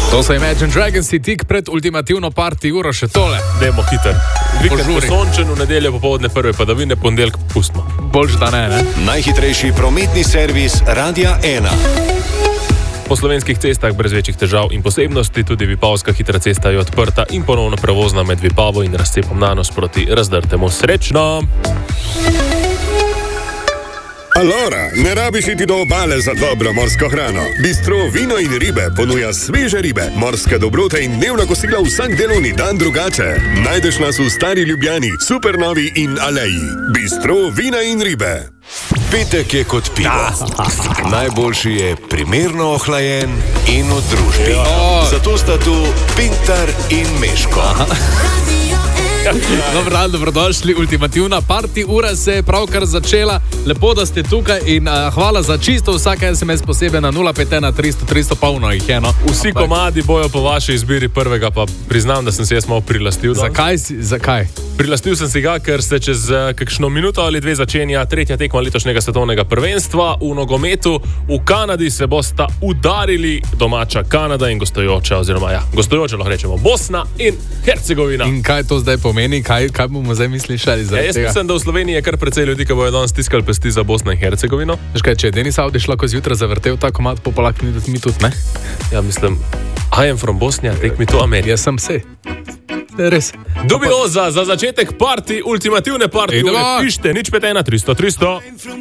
To so Imagine Dragons tik pred ultimativno party uro še tole. Dajmo hiter. Vikend bo sončen, v nedeljo popoldne prve padavine, ponedeljek pustimo. Boljš da ne? Najhitrejši prometni servis Radia 1. Po slovenskih cestah brez večjih težav in posebnosti, tudi Vipavska hitra cesta je odprta in ponovno prevozna med Vipavo in razcepom Nanos proti Razdrtemu. Srečno! Alora, ne rabiš iti do obale za dobro morsko hrano. Bistro Vino in ribe ponuja sveže ribe, morske dobrote in dnevna kosila vsak delovni dan drugače. Najdeš nas v Stari Ljubljani, Supernovi in Aleji. Bistro Vina in ribe. Petek je kot pivo. Najboljši je primerno ohlajen in v družbi. Zato sta tu Pintar in Meško. Dobrodošli, ultimativna party ura se je pravkar začela. Lepo, da ste tukaj in hvala za čisto vsak SMS posebej na 051 300 300 polno jih je. No. Vsi komadi bojo po vaši izbiri prvega, pa priznam, da sem se jaz malo prilastil. Zakaj? Prilastil sem si ga, ker se čez kakšno minuto ali dve začenja tretja tekma letošnjega svetovnega prvenstva v nogometu. V Kanadi se bosta udarili domača Kanada in gostujoča, gostujoča lahko rečemo Bosna in Hercegovina. In kaj to zdaj pomeni? Kaj bomo zdaj slišali za jaz mislim, da v Sloveniji je kar precej ljudi, ki bojo danes stiskali pesti za Bosno in Hercegovino. Veš kaj, če je Denis Avdić lahko zjutraj zavrtel ta komad, popolak mi tudi, ne? Ja, mislim, I am from Bosnia, take me to America. Jaz sem se. Res. Dubioza za začetek party, ultimativne party, pište, nič 513 300 300.